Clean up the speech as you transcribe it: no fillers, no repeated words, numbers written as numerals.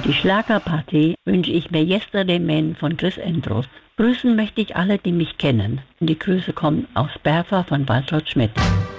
die Schlagerparty wünsche ich mir Yesterday Man von Chris Endros. Grüßen möchte ich alle, die mich kennen. Und die Grüße kommen aus Berfa von Waltraud Schmidt.